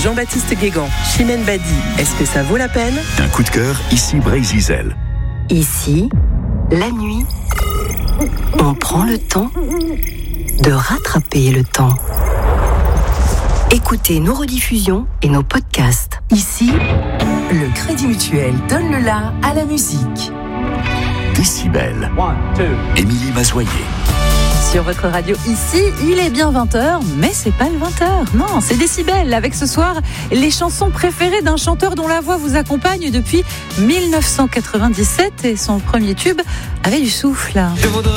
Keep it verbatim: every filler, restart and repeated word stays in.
Jean-Baptiste Guégan, Chimène Badi, est-ce que ça vaut la peine ? Un coup de cœur, ici Brésil. Ici, la nuit, on prend le temps de rattraper le temps. Écoutez nos rediffusions et nos podcasts. Ici, le Crédit Mutuel donne le la à la musique. Décibel. Émilie Mazoyer. Sur votre radio ici, il est bien vingt heures, mais c'est pas le vingt heures. Non, c'est Décibel, avec ce soir les chansons préférées d'un chanteur dont la voix vous accompagne depuis dix-neuf cent quatre-vingt-dix-sept et son premier tube avait du souffle.